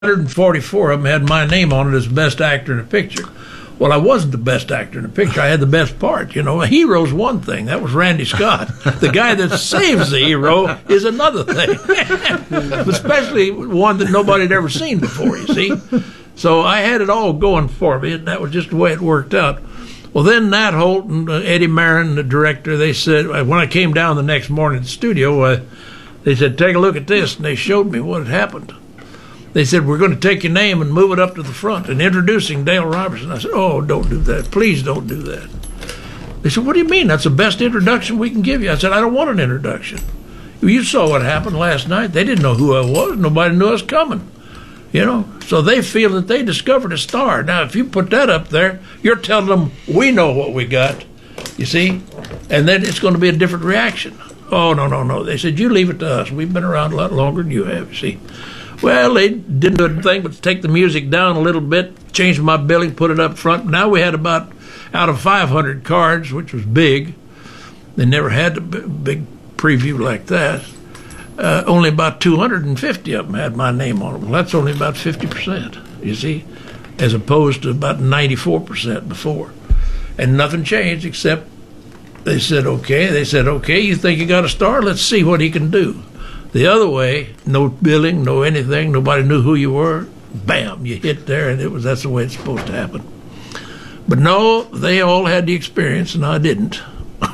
144 of them had my name on it as best actor in a picture. Well, I wasn't the best actor in the picture. I had the best part. You know, a hero's one thing. That was Randy Scott. The guy that saves the hero is another thing, especially one that nobody had ever seen before, you see. So I had it all going for me, and that was just the way it worked out. Well, then Nat Holt and Eddie Marin, the director, they said, when I came down the next morning to the studio, they said, take a look at this, and they showed me what had happened. They said, we're going to take your name and move it up to the front and introducing Dale Robertson. I said, oh, don't do that. Please don't do that. They said, what do you mean? That's the best introduction we can give you. I said, I don't want an introduction. You saw what happened last night. They didn't know who I was. Nobody knew I was coming. You know, so they feel that they discovered a star. Now, if you put that up there, you're telling them, we know what we got, you see? And then it's going to be a different reaction. Oh, no. They said, you leave it to us. We've been around a lot longer than you have, you see. Well, they didn't do anything but take the music down a little bit, change my billing, put it up front. Now we had about, out of 500 cards, which was big. They never had a big preview like that. Only about 250 of them had my name on them. Well, that's only about 50%, you see, as opposed to about 94% before. And nothing changed except they said, okay, you think you got a star? Let's see what he can do. The other way, no billing, no anything, nobody knew who you were. Bam, you hit there, and that's the way it's supposed to happen. But no, they all had the experience, and I didn't.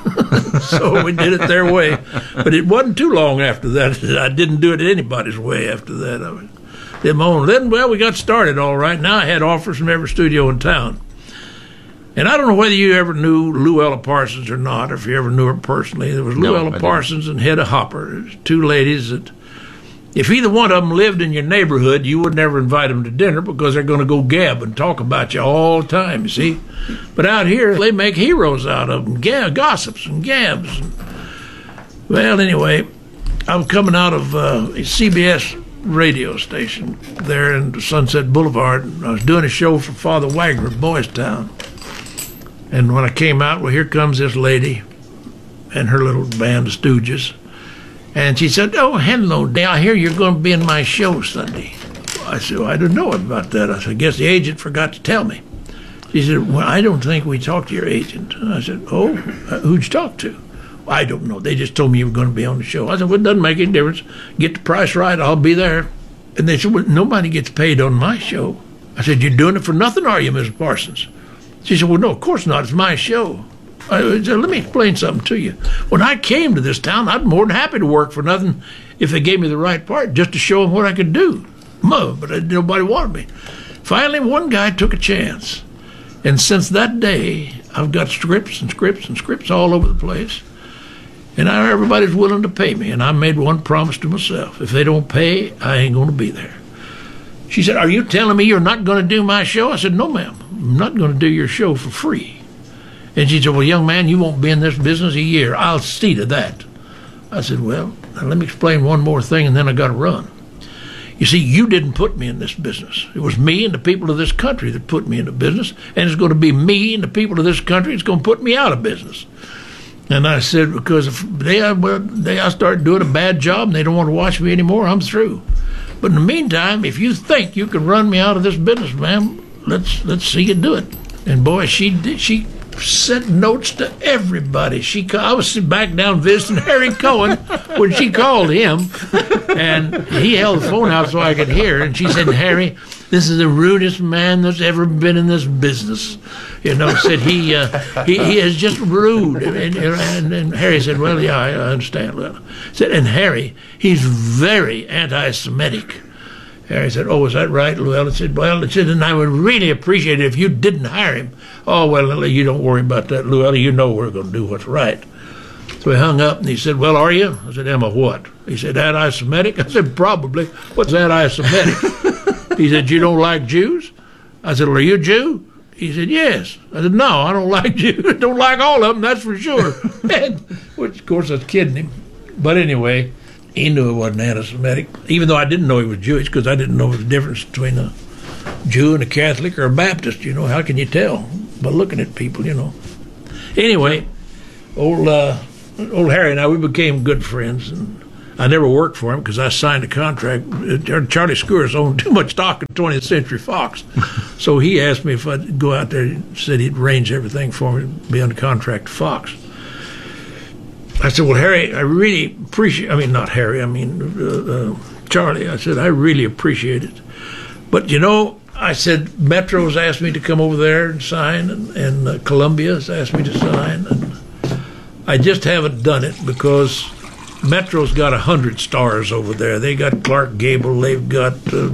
So we did it their way. But it wasn't too long after that. I didn't do it anybody's way after that. I did my own. Then, well, we got started all right. Now I had offers from every studio in town. And I don't know whether you ever knew Louella Parsons or not, or if you ever knew her personally. There was Louella Parsons and Hedda Hopper, two ladies that, if either one of them lived in your neighborhood, you would never invite them to dinner because they're going to go gab and talk about you all the time, you see. But out here, they make heroes out of them, gossips and gabs. Well, anyway, I was coming out of a CBS radio station there in Sunset Boulevard, and I was doing a show for Father Wagner of Boys Town. And when I came out, well, here comes this lady and her little band of stooges. And she said, oh, hello, Dale, I hear you're going to be in my show Sunday. I said, well, I didn't know about that. I said, I guess the agent forgot to tell me. She said, well, I don't think we talked to your agent. And I said, oh, who'd you talk to? Well, I don't know. They just told me you were going to be on the show. I said, well, it doesn't make any difference. Get the price right, I'll be there. And they said, well, nobody gets paid on my show. I said, you're doing it for nothing, are you, Mrs. Parsons? She said, well, no, of course not. It's my show. I said, let me explain something to you. When I came to this town, I'd be more than happy to work for nothing if they gave me the right part, just to show them what I could do. But nobody wanted me. Finally, one guy took a chance. And since that day, I've got scripts and scripts and scripts all over the place. And now everybody's willing to pay me. And I made one promise to myself. If they don't pay, I ain't going to be there. She said, are you telling me you're not going to do my show? I said, no, ma'am. I'm not going to do your show for free. And she said, well, young man, you won't be in this business a year. I'll see to that. I said, well, now let me explain one more thing, and then I got to run. You see, you didn't put me in this business. It was me and the people of this country that put me in the business, and it's going to be me and the people of this country that's going to put me out of business. And I said, because if I start doing a bad job and they don't want to watch me anymore, I'm through. But in the meantime, if you think you can run me out of this business, ma'am, let's see you do it. And boy, she did. She sent notes to everybody. I was back down visiting Harry Cohen when she called him, and he held the phone out so I could hear. And she said, Harry, this is the rudest man that's ever been in this business. You know, said he is just rude. And Harry said, well, yeah, I understand. Well, said, and Harry, he's very anti-Semitic. Harry said, oh, is that right, Louella? Said, well, and I would really appreciate it if you didn't hire him. Oh, well, you don't worry about that, Louella. You know we're going to do what's right. So he hung up, and he said, well, are you? I said, am I what? He said, anti-Semitic? I said, probably. What's anti-Semitic? He said, you don't like Jews? I said, well, are you a Jew? He said, yes. I said, no, I don't like Jews. I don't like all of them, that's for sure. Which, of course, I was kidding him. But anyway, he knew it wasn't anti-Semitic, even though I didn't know he was Jewish, because I didn't know the difference between a Jew and a Catholic or a Baptist. You know, how can you tell by looking at people, you know? Anyway, old Harry and I, we became good friends, and I never worked for him because I signed a contract. Charlie Skouras owned too much stock in 20th Century Fox. So he asked me if I'd go out there. He said he'd arrange everything for me to be under contract to Fox. I said, well, Harry, I really appreciate, not Harry, Charlie. I said, I really appreciate it. But, I said, Metro's asked me to come over there and sign, and Columbia's asked me to sign. And I just haven't done it because Metro's got 100 stars over there. They got Clark Gable. They've got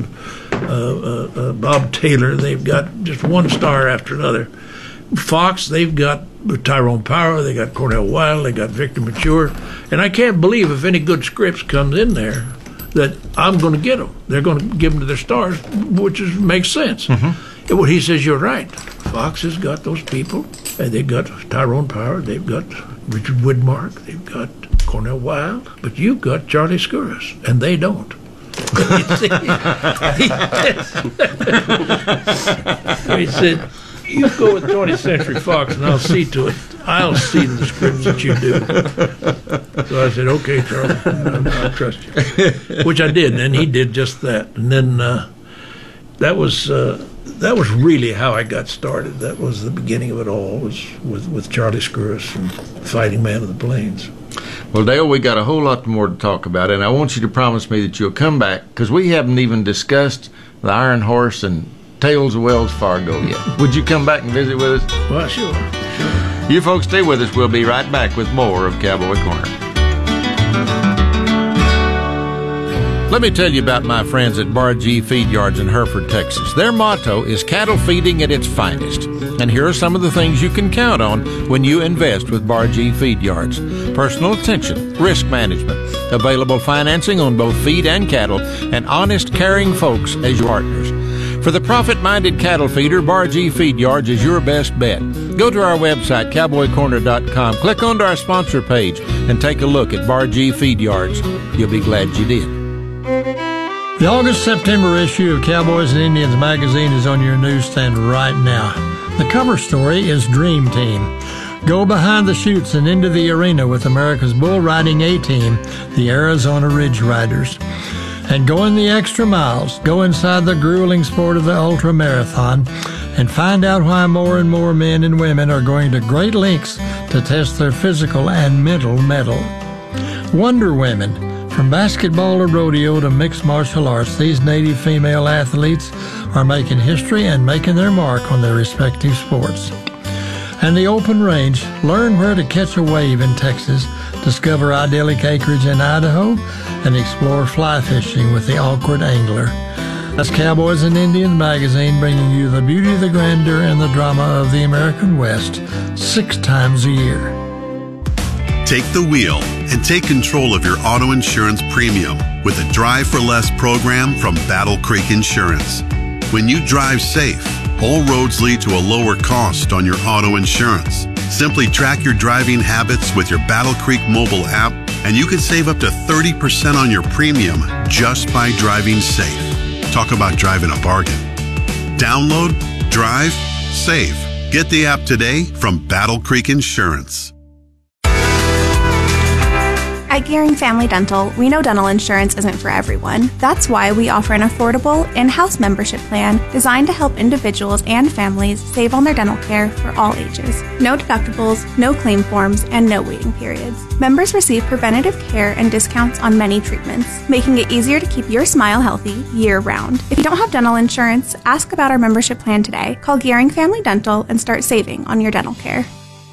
Bob Taylor. They've got just one star after another. Fox, they've got Tyrone Power. They got Cornell Wilde. They got Victor Mature. And I can't believe if any good scripts comes in there that I'm going to get them. They're going to give them to their stars, which makes sense. Mm-hmm. Well, he says, you're right. Fox has got those people. And they've got Tyrone Power. They've got Richard Widmark. They've got Cornell Wilde. But you've got Charlie Skouras, and they don't. He said, you go with 20th Century Fox, and I'll see to it. I'll see to the scripts that you do. So I said, okay, Charlie, I'll trust you. Which I did, and he did just that. And then that was really how I got started. That was the beginning of it all, was with Charlie Skouras and Fighting Man of the Plains. Well, Dale, we got a whole lot more to talk about, and I want you to promise me that you'll come back, because we haven't even discussed the Iron Horse and Tales of Wells Fargo yet. Would you come back and visit with us? Well, sure. You folks stay with us. We'll be right back with more of Cowboy Corner. Let me tell you about my friends at Bar G Feed Yards in Hereford, Texas. Their motto is cattle feeding at its finest. And here are some of the things you can count on when you invest with Bar G Feed Yards. Personal attention, risk management, available financing on both feed and cattle, and honest, caring folks as your partners. For the profit-minded cattle feeder, Bar G Feed Yards is your best bet. Go to our website, cowboycorner.com, click onto our sponsor page, and take a look at Bar G Feed Yards. You'll be glad you did. The August-September issue of Cowboys and Indians magazine is on your newsstand right now. The cover story is Dream Team. Go behind the chutes and into the arena with America's bull riding A-team, the Arizona Ridge Riders. And go in the extra miles, go inside the grueling sport of the ultra marathon, and find out why more and more men and women are going to great lengths to test their physical and mental mettle. Wonder Women. From basketball to rodeo to mixed martial arts, these native female athletes are making history and making their mark on their respective sports. And the Open Range. Learn where to catch a wave in Texas, discover idyllic acreage in Idaho, and explore fly fishing with the Awkward Angler. That's Cowboys and Indians magazine, bringing you the beauty, the grandeur, and the drama of the American West 6 times a year. Take the wheel and take control of your auto insurance premium with a Drive for Less program from Battle Creek Insurance. When you drive safe, all roads lead to a lower cost on your auto insurance. Simply track your driving habits with your Battle Creek mobile app, and you can save up to 30% on your premium just by driving safe. Talk about driving a bargain. Download, drive, save. Get the app today from Battle Creek Insurance. At Gearing Family Dental, we know dental insurance isn't for everyone. That's why we offer an affordable in-house membership plan designed to help individuals and families save on their dental care for all ages. No deductibles, no claim forms, and no waiting periods. Members receive preventative care and discounts on many treatments, making it easier to keep your smile healthy year-round. If you don't have dental insurance, ask about our membership plan today. Call Gearing Family Dental and start saving on your dental care.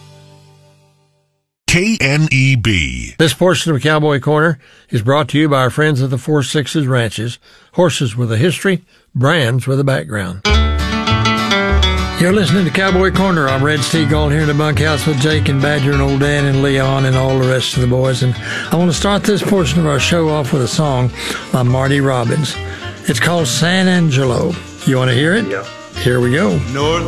KNEB. This portion of Cowboy Corner is brought to you by our friends at the 4 Sixes Ranches. Horses with a history, brands with a background. You're listening to Cowboy Corner. I'm Red Steagall here in the bunkhouse with Jake and Badger and Old Dan and Leon and all the rest of the boys. And I want to start this portion of our show off with a song by Marty Robbins. It's called San Angelo. You want to hear it? Yeah. Here we go. North